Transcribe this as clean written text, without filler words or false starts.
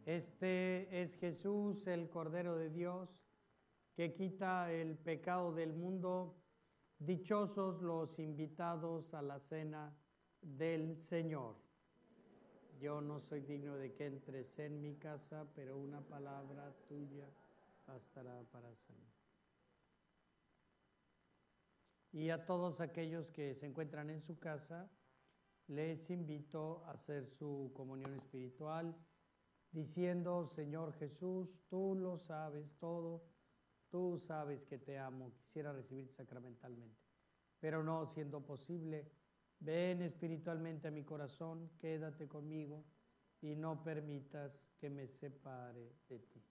Este es Jesús, el Cordero de Dios, que quita el pecado del mundo. Dichosos los invitados a la cena del Señor. Yo no soy digno de que entres en mi casa, pero una palabra tuya bastará para sanar. Y a todos aquellos que se encuentran en su casa, les invito a hacer su comunión espiritual, diciendo: Señor Jesús, tú lo sabes todo, tú sabes que te amo, quisiera recibirte sacramentalmente, pero no siendo posible, ven espiritualmente a mi corazón, quédate conmigo y no permitas que me separe de ti.